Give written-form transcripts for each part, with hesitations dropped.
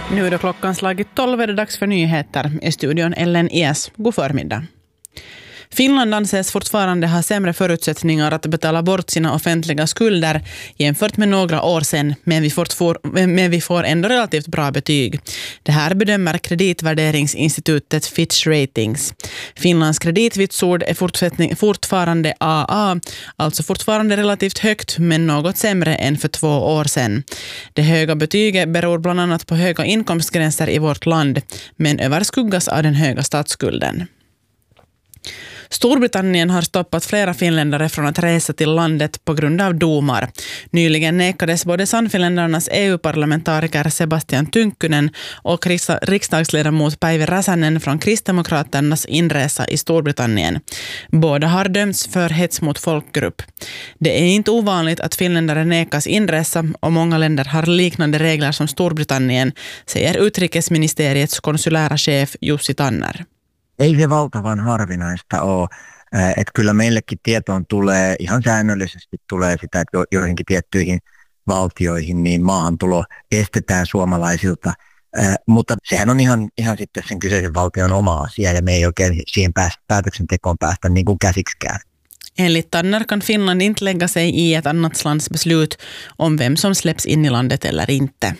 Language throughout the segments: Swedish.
Nu är det klockan slagit 12, är det dags för nyheter. I studion Ellen Es. God förmiddag. Finland anses fortfarande ha sämre förutsättningar att betala bort sina offentliga skulder jämfört med några år sedan, men vi får ändå relativt bra betyg. Det här bedömer kreditvärderingsinstitutet Fitch Ratings. Finlands kreditvitsord är fortfarande AA, alltså fortfarande relativt högt men något sämre än för 2 år sedan. Det höga betyget beror bland annat på höga inkomstgränser i vårt land, men överskuggas av den höga statsskulden. Storbritannien har stoppat flera finländare från att resa till landet på grund av domar. Nyligen nekades både Sannfinländarnas EU-parlamentariker Sebastian Tynkkynen och riksdagsledamot Päivi Räsänen från Kristdemokraternas inresa i Storbritannien. Båda har dömts för hets mot folkgrupp. Det är inte ovanligt att finländare nekas inresa och många länder har liknande regler som Storbritannien, säger utrikesministeriets konsulära chef Jussi Tanner. Ei se valtavan harvinaista ole, että kyllä meillekin tietoon tulee, ihan säännöllisesti tulee sitä, että joihinkin tiettyihin valtioihin niin maahantulo estetään suomalaisilta, mutta sehän on ihan sitten sen kyseisen valtion oma asia ja me ei oikein siihen päätöksentekoon päästä niin kuin käsiksikään. Enligt Tanner kan Finland inte lägga sig i ett annat lands beslut om vem som släpps in i landet eller inte.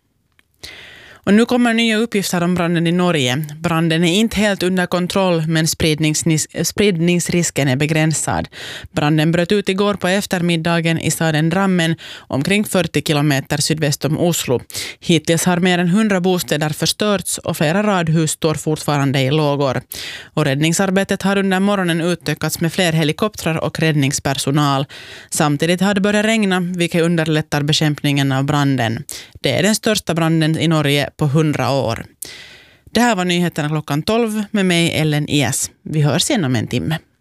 Och nu kommer nya uppgifter om branden i Norge. Branden är inte helt under kontroll, men spridningsrisken är begränsad. Branden bröt ut igår på eftermiddagen i staden Drammen, omkring 40 kilometer sydväst om Oslo. Hittills har mer än 100 bostäder förstörts och flera radhus står fortfarande i lågor. Och räddningsarbetet har under morgonen utökats med fler helikoptrar och räddningspersonal. Samtidigt har det börjat regna, vilket underlättar bekämpningen av branden. Det är den största branden i Norge på 100 år. Det här var nyheterna klockan 12 med mig Ellen Es. Vi hörs igen om en timme.